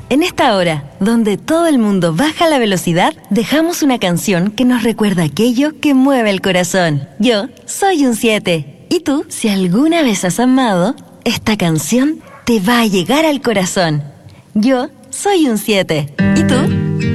En esta hora, donde todo el mundo baja la velocidad, dejamos una canción que nos recuerda aquello que mueve el corazón. Yo soy un 7. Y tú, si alguna vez has amado, esta canción te va a llegar al corazón. Yo soy un 7. ¿Y tú?